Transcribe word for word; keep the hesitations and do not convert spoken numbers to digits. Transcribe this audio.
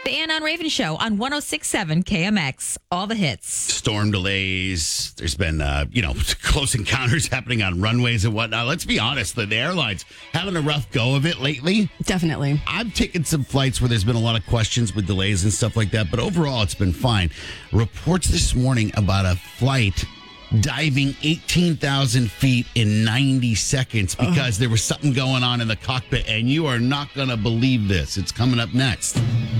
The Ann on Raven Show on one oh six point seven K M X. All the hits. Storm delays. There's been, uh, you know, close encounters happening on runways and whatnot. Let's be honest, the airlines having a rough go of it lately. Definitely. I've taken some flights where there's been a lot of questions with delays and stuff like that, but overall it's been fine. Reports this morning about a flight diving eighteen thousand feet in ninety seconds because there was something going on in the cockpit, and you are not going to believe this. It's coming up next.